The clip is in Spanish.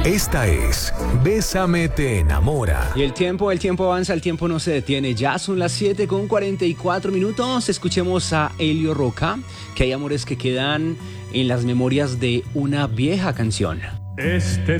Esta es Bésame te enamora. Y el tiempo avanza, el tiempo no se detiene. Ya son las 7:44. Escuchemos a Elio Roca, que hay amores que quedan en las memorias de una vieja canción.